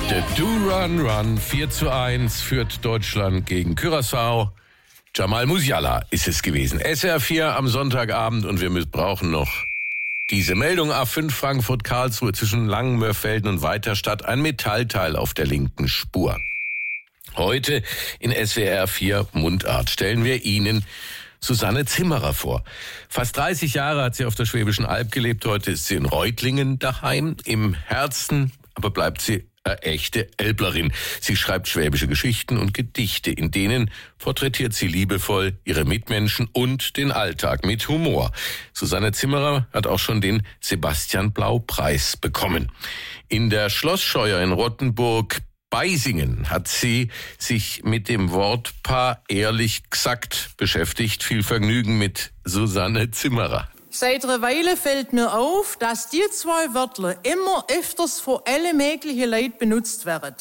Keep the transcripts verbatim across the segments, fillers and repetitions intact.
Der Do-Run-Run vier zu eins führt Deutschland gegen Curaçao. Jamal Musiala ist es gewesen. S R vier am Sonntagabend und wir brauchen noch diese Meldung. A fünf Frankfurt-Karlsruhe zwischen Langenmörfelden und Weiterstadt. Ein Metallteil auf der linken Spur. Heute in S W R vier Mundart stellen wir Ihnen Susanne Zimmerer vor. Fast dreißig Jahre hat sie auf der Schwäbischen Alb gelebt. Heute ist sie in Reutlingen daheim. Im Herzen aber bleibt sie eine echte Elblerin. Sie schreibt schwäbische Geschichten und Gedichte, in denen porträtiert sie liebevoll ihre Mitmenschen und den Alltag mit Humor. Susanne Zimmerer hat auch schon den Sebastian-Blau-Preis bekommen. In der Schlossscheuer in Rottenburg Beisingen hat sie sich mit dem Wortpaar ehrlich gesagt beschäftigt. Viel Vergnügen mit Susanne Zimmerer. Seit einer Weile fällt mir auf, dass die zwei Wörter immer öfters von allen möglichen Leuten benutzt werden.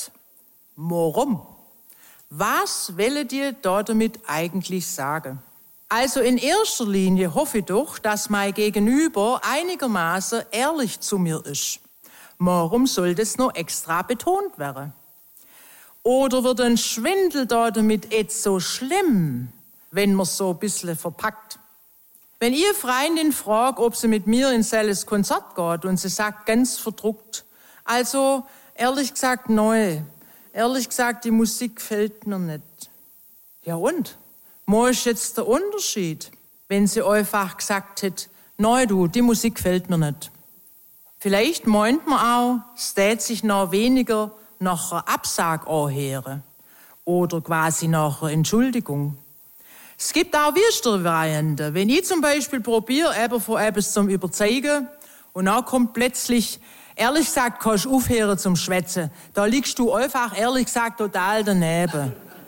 Warum? Was wollen die da damit eigentlich sagen? Also in erster Linie hoffe ich doch, dass mein Gegenüber einigermaßen ehrlich zu mir ist. Warum soll das noch extra betont werden? Oder wird ein Schwindel da damit jetzt so schlimm, wenn man so ein bisschen verpackt? Wenn ihr Freundin fragt, ob sie mit mir in selles Konzert geht und sie sagt ganz verdruckt, also ehrlich gesagt neu, ehrlich gesagt die Musik gefällt mir nicht. Ja und? Wo ist jetzt der Unterschied, wenn sie einfach gesagt hätte, neu du, die Musik gefällt mir nicht. Vielleicht meint man auch, es tät sich noch weniger nach einer Absage anhören oder quasi nach einer Entschuldigung. Es gibt auch wüstere Varianten. Wenn ich zum Beispiel probiere, eben von etwas zum Überzeugen und dann kommt plötzlich, ehrlich gesagt, kannst du aufhören zum Schwätzen. Da liegst du einfach, ehrlich gesagt, total daneben.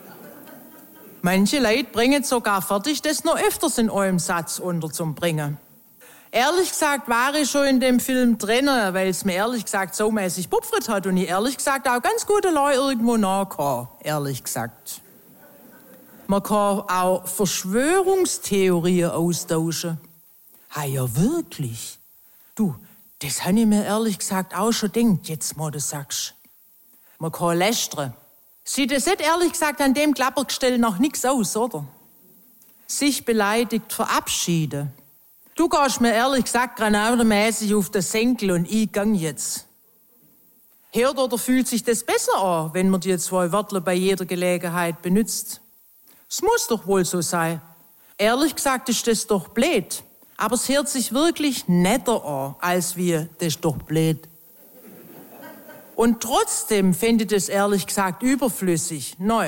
Manche Leute bringen sogar fertig, das noch öfters in eurem Satz unterzubringen. Ehrlich gesagt war ich schon in dem Film drin, weil es mir ehrlich gesagt so mäßig bupfert hat und ich ehrlich gesagt auch ganz gute Leute irgendwo nachkam, ehrlich gesagt. Man kann auch Verschwörungstheorien austauschen. Ah ja, wirklich? Du, das habe ich mir ehrlich gesagt auch schon gedacht, jetzt mal du sagst. Man kann lästern. Sieht es nicht ehrlich gesagt an dem Klappergestell noch nichts aus, oder? Sich beleidigt verabschieden. Du gehst mir ehrlich gesagt granatenmäßig auf den Senkel und ich gang jetzt. Hört oder fühlt sich das besser an, wenn man die zwei Wörter bei jeder Gelegenheit benutzt? Es muss doch wohl so sein. Ehrlich gesagt ist das doch blöd. Aber es hört sich wirklich netter an, als wir, das ist doch blöd. Und trotzdem finde ich das ehrlich gesagt überflüssig. Neu.